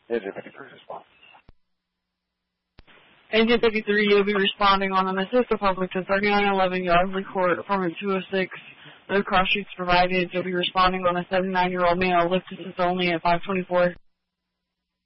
Agent 53 response. Agent 53, you'll be responding on an assist the public to 3911 Yardley Court, apartment 206. No cross sheets provided. You'll be responding on a 79-year-old male, lift assist only at 524.